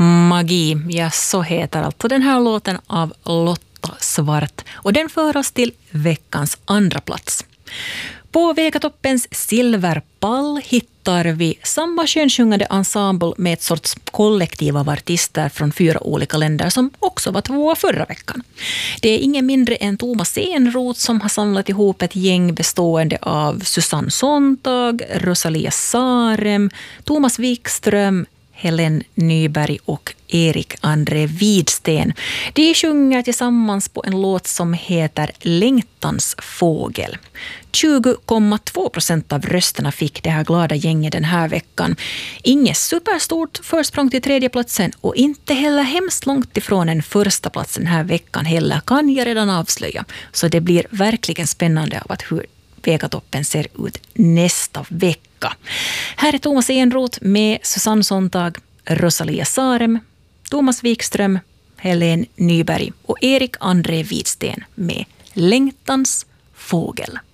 Magi, ja så heter alltså den här låten av Lotta Svart. Och den för oss till veckans andra plats. På Vegatoppens silverpall hittar vi samma könsjungande ensemble med ett sorts kollektiv av artister från 4 olika länder som också var 2 förra veckan. Det är ingen mindre än Thomas Enroth som har samlat ihop ett gäng bestående av Susanne Sontag, Rosalia Sarem, Thomas Wikström, Helen Nyberg och Erik André Widsten. De sjunger tillsammans på en låt som heter Längtans fågel. 20,2% av rösterna fick det här glada gänget den här veckan. Inget superstort försprång till 3:e platsen och inte heller hemskt långt ifrån en första plats den här veckan heller, kan jag redan avslöja. Så det blir verkligen spännande av att hur Vegatoppen ser ut nästa vecka. Här är Thomas Enroth med Susanne Sontag, Rosalia Sarem, Thomas Wikström, Helen Nyberg och Erik André Widsten med Längtans fågel.